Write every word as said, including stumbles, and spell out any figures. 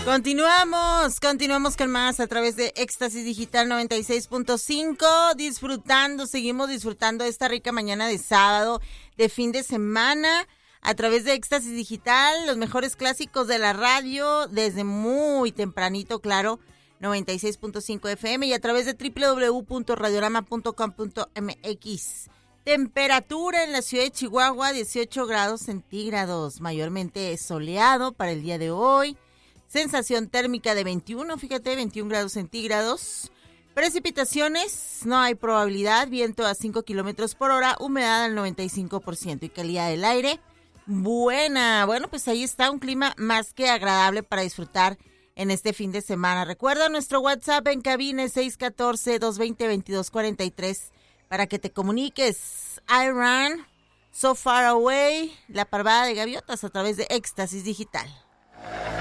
Continuamos, continuamos con más a través de Éxtasis Digital noventa y seis punto cinco, disfrutando, seguimos disfrutando esta rica mañana de sábado, de fin de semana, a través de Éxtasis Digital, los mejores clásicos de la radio, desde muy tempranito, claro, noventa y seis punto cinco F M y a través de doble u doble u doble u punto radiorama punto com punto m x. Temperatura en la ciudad de Chihuahua, dieciocho grados centígrados, mayormente soleado para el día de hoy. Sensación térmica de veintiuno, fíjate, veintiún grados centígrados. Precipitaciones, no hay probabilidad, viento a cinco kilómetros por hora, humedad al noventa y cinco por ciento y calidad del aire buena. Bueno, pues ahí está un clima más que agradable para disfrutar en este fin de semana. Recuerda nuestro WhatsApp en cabina seis uno cuatro, dos dos cero, veintidós cuarenta y tres para que te comuniques. I Ran, So Far Away, la parvada de gaviotas a través de Éxtasis Digital.